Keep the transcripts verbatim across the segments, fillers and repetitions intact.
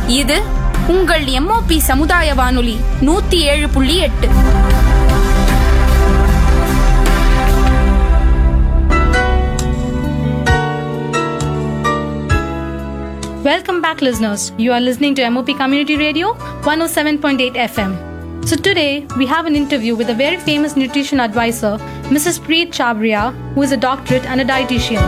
இது உங்கள் எம்ஓபி சமுதாய வானொலி நூத்தி ஏழு புள்ளி எட்டு. Welcome back, listeners. You are listening to M O P Community Radio one oh seven point eight F M. So today we have an interview with a very famous nutrition advisor, Missus Preet Chhabria, who is a doctorate and a dietitian.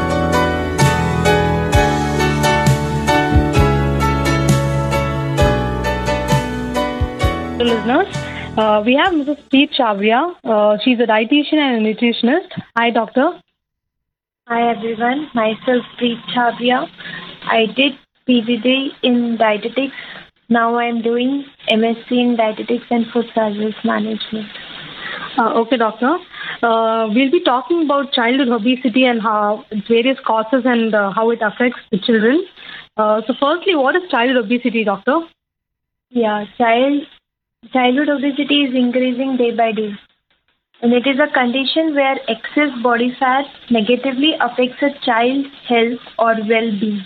Listeners, uh, we have Missus Preet Chhabria. Uh, she's a dietitian and a nutritionist. Hi, doctor. Hi, everyone. Myself, Preet Chhabria. I did P G D in dietetics. Now I am doing M S c in dietetics and food service management. Uh, okay, doctor. Uh, we'll be talking about childhood obesity and how its various causes and uh, how it affects the children. Uh, so, firstly, what is childhood obesity, doctor? Yeah, child childhood obesity is increasing day by day, and it is a condition where excess body fat negatively affects a child's health or well-being.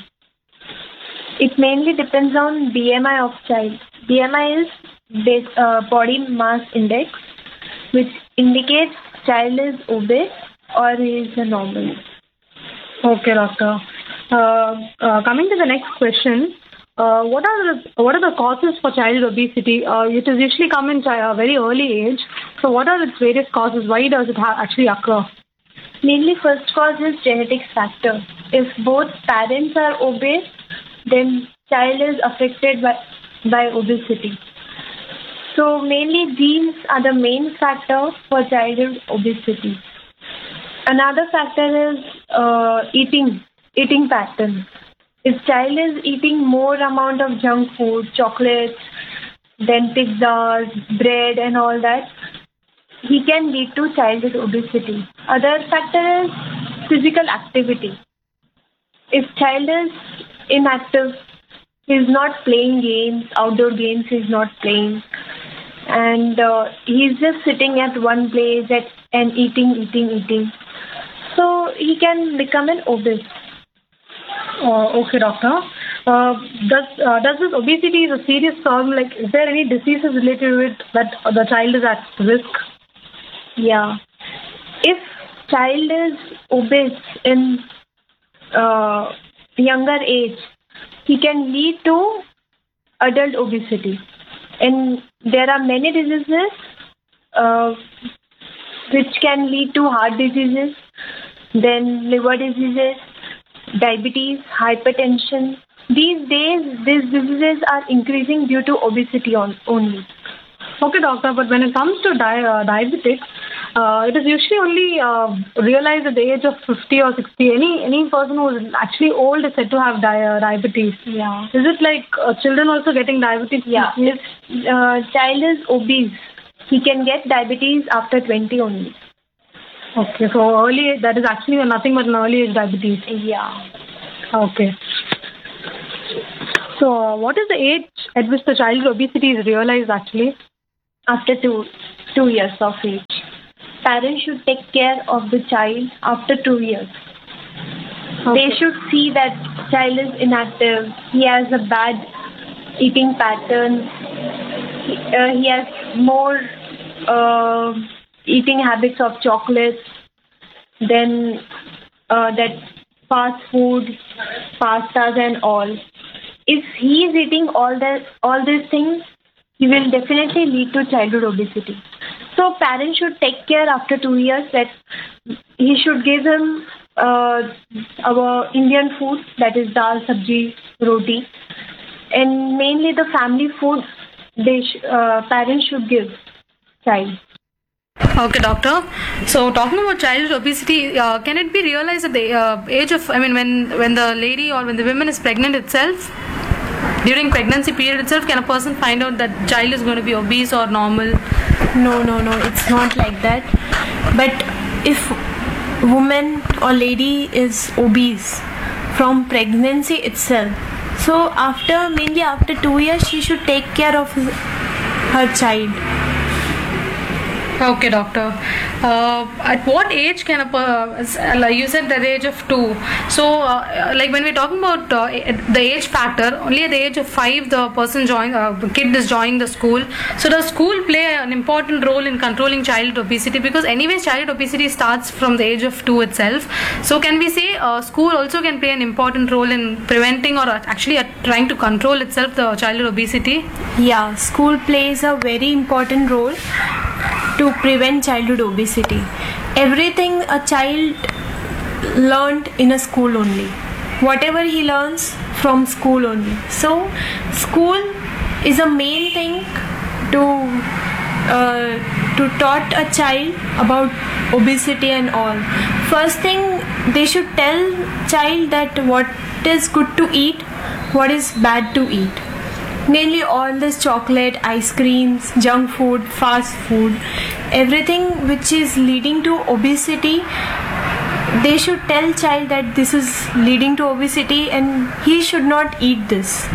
It mainly depends on B M I of child. B M I is base, uh, body mass index, which indicates child is obese or is normal. Okay, doctor. Uh, uh, coming to the next question, uh, what are the what are the causes for childhood obesity? Uh, it is usually come in a very early age. So, what are its various causes? Why does it ha- actually occur? Mainly, first cause is genetic factor. If both parents are obese, then child is affected by, by obesity. So mainly genes are the main factor for childhood obesity. Another factor is uh, eating eating pattern. If child is eating more amount of junk food, chocolates, then pizzas, bread and all that, he can lead to childhood obesity. Other factor is physical activity. If child is inactive, he is not playing games, outdoor games he is not playing, and uh, he is just sitting at one place at, and eating, eating, eating. So he can become an obese. Uh, okay, doctor. Uh, does uh, does this obesity is a serious problem? Like, is there any diseases related to it that the child is at risk? Yeah. If child is obese in uh, younger age, he can lead to adult obesity. And there are many diseases uh, which can lead to heart diseases, then liver diseases, diabetes, hypertension. These days, these diseases are increasing due to obesity on, only. Okay, doctor, but when it comes to di- uh, diabetics, uh, it is usually only uh, realized at the age of fifty or sixty. Any any person who is actually old is said to have di- uh, diabetes. Yeah. Is it like uh, children also getting diabetes? Yeah. If uh, child is obese, he can get diabetes after twenty only. Okay, so early, that is actually nothing but an early age diabetes. Yeah. Okay. So, uh, what is the age at which the childhood obesity is realized actually? After two, two years of age. Parents should take care of the child after two years. Okay. They should see that child is inactive, he has a bad eating pattern, he, uh, he has more uh, eating habits of chocolates, then uh, that fast food, pastas and all. If he is eating all that, all these things, he will definitely lead to childhood obesity. So parents should take care after two years that he should give him uh, our Indian food, that is dal, sabji, roti, and mainly the family food they sh- uh, parents should give child. Okay, doctor. So, talking about childhood obesity, uh, can it be realized at the uh, age of, I mean, when, when the lady or when the woman is pregnant itself? During pregnancy period itself, can a person find out that child is going to be obese or normal? No, no, no, it's not like that. But if woman or lady is obese from pregnancy itself, so after, mainly after two years, she should take care of her child. Okay, doctor. Uh, at what age can a per- like you said the age of two? So, uh, like when we're talking about uh, the age factor, only at the age of five the person join, uh, kid is joining the school. So, does school play an important role in controlling childhood obesity? Because anyways, childhood obesity starts from the age of two itself. So, can we say uh, school also can play an important role in preventing or actually at trying to control itself the childhood obesity? Yeah, school plays a very important role to prevent childhood obesity. Everything a child learned in a school only. Whatever he learns from school only. So, school is a main thing to uh, to taught a child about obesity and all. First thing, they should tell child that what is good to eat, what is bad to eat. Mainly all this chocolate, ice creams, junk food, fast food, everything which is leading to obesity, they should tell child that this is leading to obesity and he should not eat this.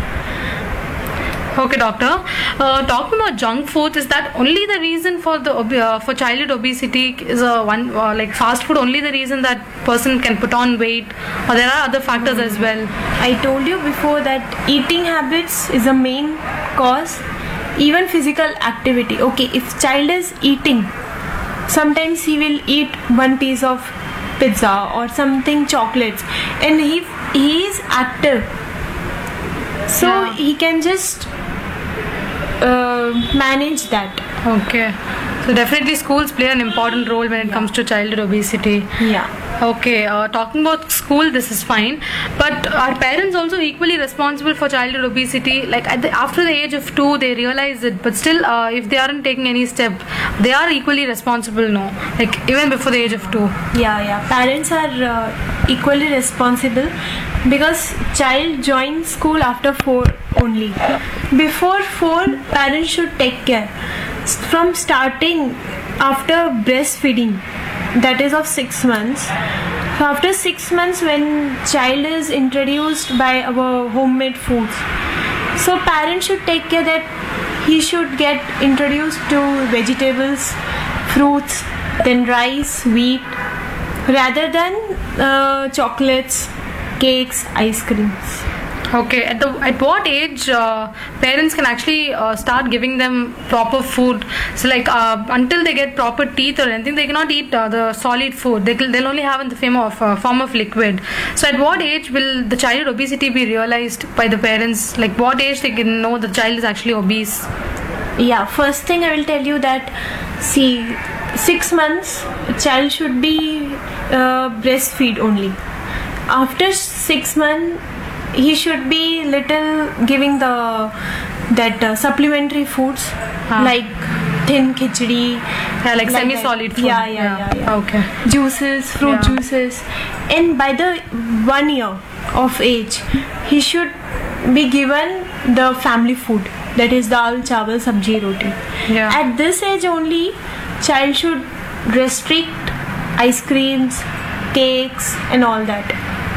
Okay, doctor. Uh, talking about junk food, is that only the reason for the ob- uh, for childhood obesity? Is a one uh, like fast food only the reason that person can put on weight, or there are other factors as well? I told you before that eating habits is a main cause. Even physical activity. Okay, if child is eating, sometimes he will eat one piece of pizza or something chocolates, and he he is active, so Yeah. he can just uh, manage that. Okay, so definitely schools play an important role when it comes to childhood obesity. Yeah. Okay, uh, talking about school, this is fine, but are parents also equally responsible for childhood obesity? Like at the, after the age of two, they realize it, but still, uh, if they aren't taking any step, they are equally responsible. No, like even before the age of two. Yeah, yeah. Parents are uh, equally responsible because child joins school after four only. Before four, parents should take care. From starting after breastfeeding, that is of six months. So after six months, when child is introduced by our homemade foods, so parents should take care that he should get introduced to vegetables, fruits, then rice, wheat, rather than uh, chocolates, cakes, ice creams. Okay, at the at what age uh, parents can actually uh, start giving them proper food? So like uh, until they get proper teeth or anything, they cannot eat uh, the solid food. They they'll only have in the form of uh, form of liquid. So at what age will the child obesity be realized by the parents? Like what age they can know the child is actually obese? Yeah, first thing I will tell you that, see, six months child should be uh, breastfeed only. After six months, he should be little giving the that uh, supplementary foods Huh. like thin khichdi, Yeah, like, like semi-solid that. food. Yeah, yeah, yeah, yeah. Okay. Juices, fruit Yeah. juices, and by the one year of age, he should be given the family food, that is dal, chawal, sabji, roti. Yeah. At this age only, child should restrict ice creams, cakes, and all that.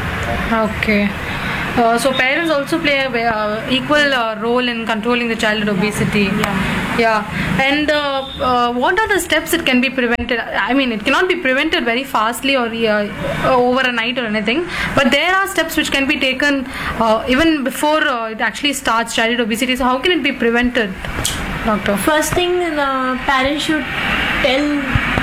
Okay. Uh, so parents also play a uh, equal uh, role in controlling the childhood obesity. Yeah. Yeah. And uh, uh, what are the steps it can be prevented? I mean, it cannot be prevented very fastly or uh, over a night or anything. But there are steps which can be taken uh, even before uh, it actually starts childhood obesity. So how can it be prevented, doctor? First thing, the parent should tell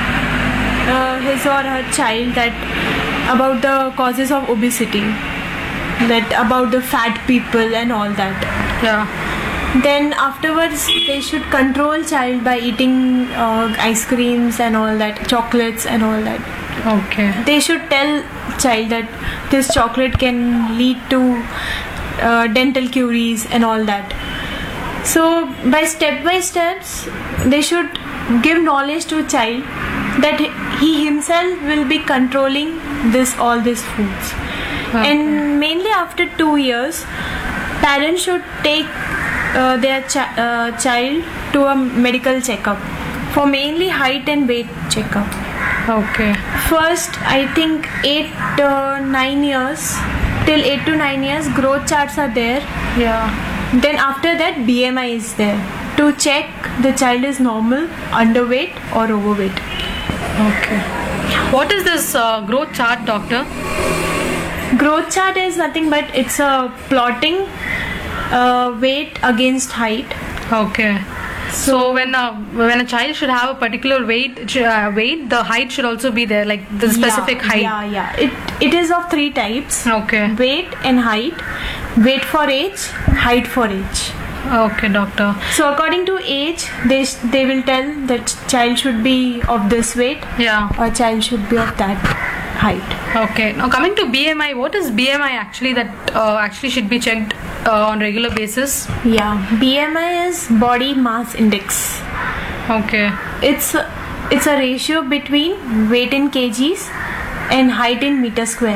uh, his or her child that about the causes of obesity, that about the fat people and all that. Yeah. Then afterwards, they should control child by eating uh, ice creams and all that, chocolates and all that. Okay. They should tell child that this chocolate can lead to uh, dental caries and all that. So by step by steps, they should give knowledge to child that he himself will be controlling this all these foods. Okay. And mainly after two years, parents should take uh, their chi- uh, child to a medical checkup for mainly height and weight checkup. Okay. First, I think eight uh, nine years, till eight to nine years, growth charts are there. Yeah. Then after that, B M I is there. to check the child is normal, underweight or overweight. Okay. What is this uh, growth chart, doctor? Growth chart is nothing but it's a plotting uh, weight against height. Okay. So when a when a child should have a particular weight, uh, weight, the height should also be there, like the specific yeah, height. Yeah, yeah. It it is of three types. Okay. Weight and height. Weight for age, height for age. Okay, doctor. So according to age, they they will tell that child should be of this weight, Yeah. or child should be of that height. Okay. Now coming to B M I, what is B M I actually that uh, actually should be checked uh, on regular basis? Yeah, B M I is body mass index. Okay. It's a, it's a ratio between weight in kgs and height in meter square.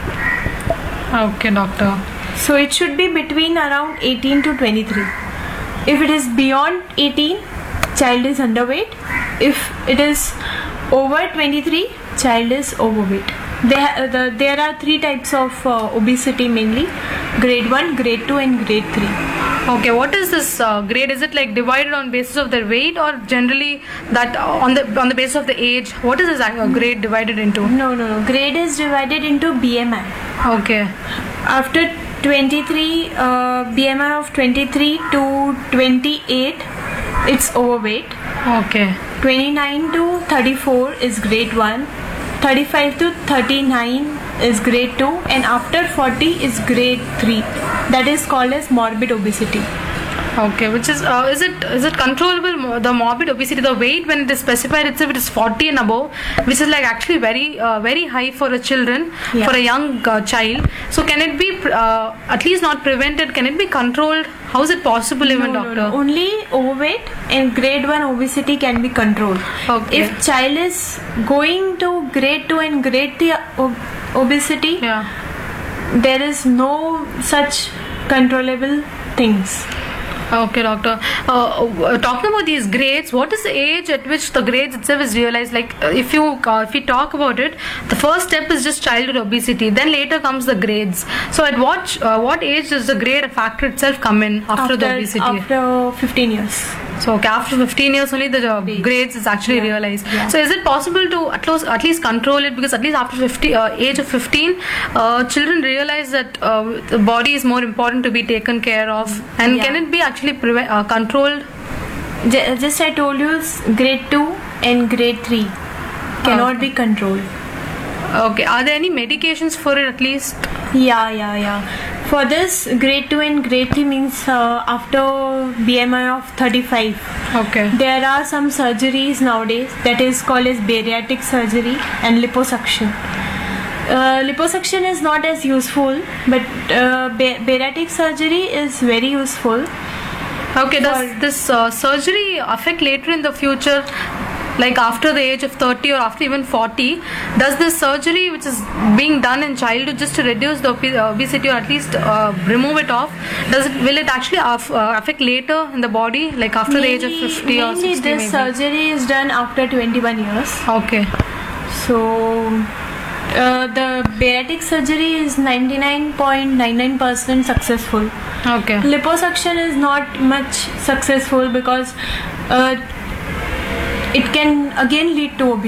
Okay, doctor. So it should be between around eighteen to twenty-three. If it is beyond eighteen, child is underweight. If it is over twenty-three, child is overweight. There, the, there are three types of uh, obesity mainly: grade one, grade two, and grade three. Okay, what is this uh, grade? Is it like divided on basis of their weight, or generally that uh, on the on the basis of the age? What is this uh, grade divided into? No, no, no. Grade is divided into B M I. Okay. After twenty-three, uh, B M I of twenty-three to twenty-eight, it's overweight. Okay. twenty-nine to thirty-four is grade one. thirty-five to thirty-nine is grade two, and after forty is grade three. That is called as morbid obesity. Okay, which is uh, is it is it controllable, the morbid obesity, the weight when it is specified itself, it is forty and above, which is like actually very uh, very high for a children, Yeah. for a young uh, child. So can it be uh, at least not prevented? Can it be controlled? How is it possible, even, No, no, doctor? no. Only overweight and grade one obesity can be controlled. Okay. If child is going to grade two and grade three ob- obesity, Yeah. there is no such controllable things. Okay, doctor. Uh, uh, talking about these grades, what is the age at which the grades itself is realized? Like, uh, if you uh, if we talk about it, the first step is just childhood obesity. Then later comes the grades. So, at what uh, what age does the grade factor itself come in after, the obesity? After fifteen years. So, okay, after fifteen years only the uh, grades is actually Yeah. realized. Yeah. So, is it possible to at least at least control it? Because at least after fifty uh, age of fifteen, uh, children realize that uh, the body is more important to be taken care of. And Yeah. can it be actually prevent, uh, controlled? J- just I told you, s- grade two and grade three cannot Okay. be controlled. Okay, are there any medications for it at least? Yeah, yeah, yeah. For this, grade two and grade three means uh, after B M I of thirty-five. Okay. There are some surgeries nowadays that is called as bariatric surgery and liposuction. Uh, liposuction is not as useful, but uh, ba- bariatric surgery is very useful. Okay, does For- this uh, surgery affect later in the future? Like after the age of thirty or after even forty, does this surgery which is being done in childhood just to reduce the obe- obesity or at least uh, remove it off, does it will it actually aff- uh, affect later in the body, like after the age of Mainly- fifty or mainly sixty this maybe? surgery is done after twenty-one years. Okay. So uh, the bariatric surgery is ninety-nine point nine nine percent successful. Okay. Liposuction is not much successful because uh, it can again lead to obesity.